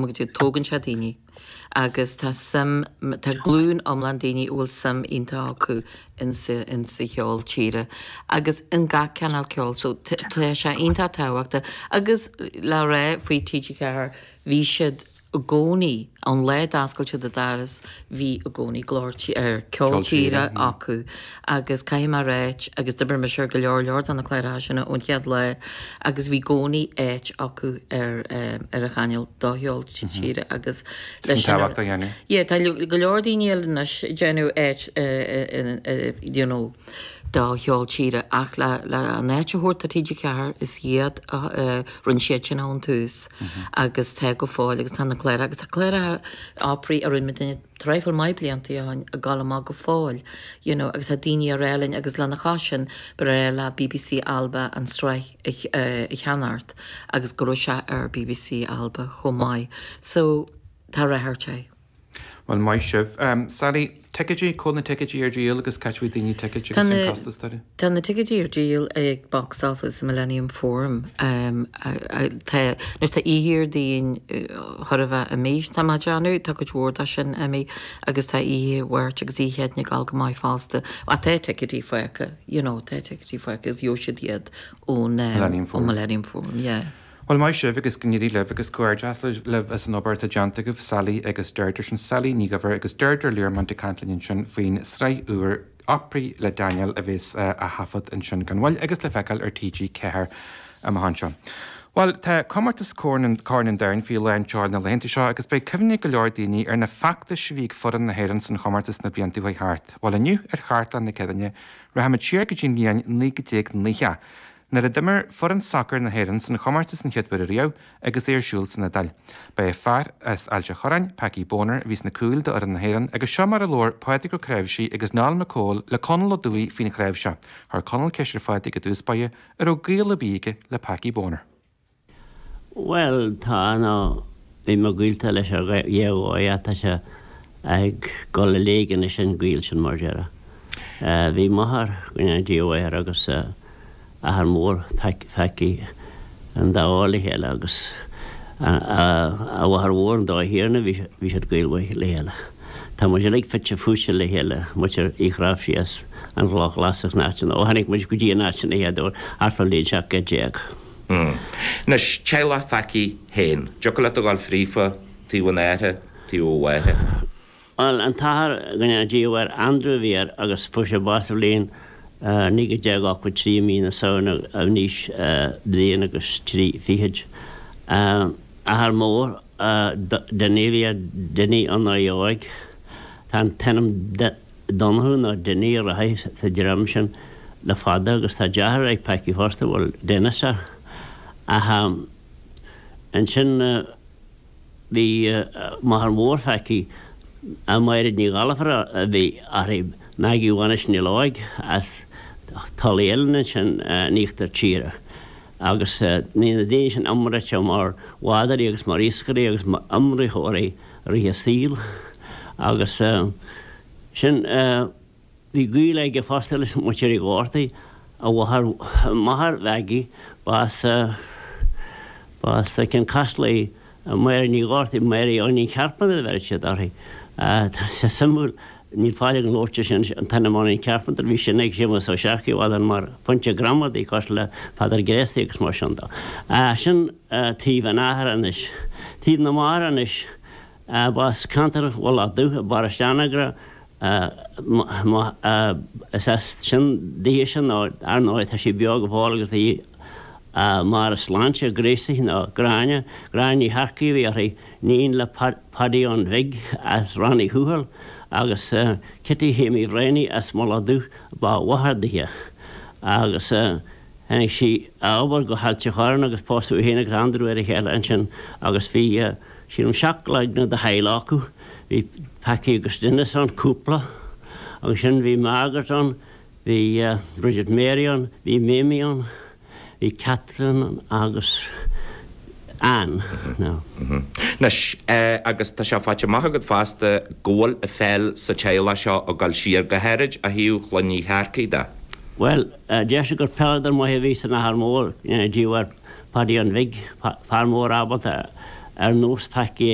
amagad tógan se daoine agus tá glún amlan daoine bhfuil sam ionta acu in sa cheol tíre agus in ga ceanal ceol so tá sé ionta táhaachta agus le ré faoi TG Ceathair bhí siad a gcónaí an le dascailte de daras bhí a gcónaí ceol tíre acu agus caiim mar réit agus de me seir go leor an na chléire sinna ón chead le agus bhí gcónaí éit acu ar a chaneal dóheol tíre agus leis tá go leor daoine na genú éit dá cheol tíre ach le néite thuirt a TG Ceathair is iad run siad sin an tús agus te go fáil agus tána chléire agus tá chléire ápraí a run duine treifil mai blianttaí a galamá go fáil agus a daoine a réalainn agus lena chasin bre le BBC Alba an straith i cheanart agus go se ar BBC Alba chomáid so tá rathirte. Well, mai sibh. Sally, ticketí, cóna ticketí ar díal agus catchfuí daoine ticketí agus an costa study? Tá na ticketí ar díal ag Box Office Millennium Forum. Nus tá íhir daon thorabh a méis tá maideanú, tá go dúirda sin imi agus tá íhir bhairt agus íhead na gáil go maiid fásta. A tá ticketí foicha, tá ticketí foicha is dheoisiad iad ón Millennium Forum, yeah. Well, mai sibh agus gníí leh agus cuairdeas leh as an obair a deanta go Sally agus deirdre sin Sally ní go bhar agus deirdre leorman de cantlíonn sin faoin sraith uair apraí le Daniel a bhís a hafad an sin gan bhfuil agus le feiceáil ar TG Ceathair am hanseo. Well, tá commartas córnan dain fi lein teáil na leanta seo agus be cefnig go leor daoine ar na factas bhíh foran na héann san commartas na blianta bhaid hart. Well, aniu ar chartlan na cedanne ra ha tíir go dtíon líon 9 Nar a dimmer foran soccer na héann san chomartas na cheadbar a riamh agus éarsúil san na dal. Ba fear as ailte chorainn Peggy Bonner vís na cúil de ar an na héann agus seo mar a lór poetic go creibhsí agus náil McCall le conal o dúí fin na creibhse, th conal ceisir fáidig go dúspáide ar ó gaal a bíige le Peggy Bonner. Well, tá ná bhí mar gúilta leis a dhéhá tá se ag go le légan is sin gúil sin mar deara. Bhí maithar gine díomhhair agus a har mór feici an dáála héile agus a bhar mór an dá héarna bhí sé gailmhaith le héile. Tá mu sé le fitte fúise le héile mu íráfías an rách lasach náitina ó hanig mu go dtí náitina héadú arfa léon seach go déag. Nas teile feici héin, Joca le gáil frífa tíhain éire tí óhaithe. Well, an táthar gine díomhhair Andrew bhíar agus fu sé bása líon níga deag ácha 3 mína saona a níos bliana agus 3 fihead. A har mór daní an áig tá tenam donthú ná daní a haith sa dram sin le fada agus tá deathar ag Peggy Forster bhfuil déanaise. An sin bhí mar mór feici a mairid ní galafar a bhí arib náigi bhanis ní láig as taléalna sin níchtar tíre. Agus ní na daine sin amrite mar bhádarí agus mar íscarí agus amraí chóirí ríthe síl. Agus sin bhí gúil ag fástail mu tíir gáirtaí a bhthar maithar bheigi bás cin caslí mar ní gáirtaí marí ó ní cearpan a bheith sé darthaí. Tá sé samúil ní fáile an lóirte sin an tannamáin cearpan bhí sin ag sé so seaachí bhádan mar punte gramad í cos le fadar gréasta agus mar sinnta. Sin tíh an áthar anis. Tíh na mar anis bás cantar bhil a dú baristeanagra sin dí sin ar náid tá sí beag go bhálagus í mar a sláinte gréisa ná gráine harcaí bhí ar níon le padí an bhig as rannaí thuúhal agus kitty héimi réine as má dú ba wahardaithe. Agus hanig sí ábar go hailte cháran agus páú héna grandú ar a chéile an sin agus bhí sím seach leagna de heile acu hí Peggy agus duine an cúpla agus sin bhí Margaret an, bhí Bridget Mary an, bhí Mimi an, bhí Catherine agus Anne. Nas agus tá se fáte maitha go fásta ggóil a fel sa teile seo a gáil siar go heirid a hiú chluní háircaí de. Well, deise gur peadar má he ví na har mór díhar padí an vig far mór abbat ar nós Peggy